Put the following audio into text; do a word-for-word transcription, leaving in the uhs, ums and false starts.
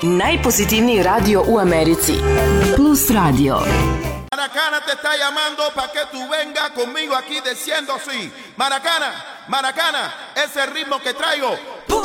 najpozitivniji radio u Americi. Plus Radio. Maracana te está llamando para que tú vengas conmigo aquí diciendo sí. Maracana, Maracana, ese ritmo que traigo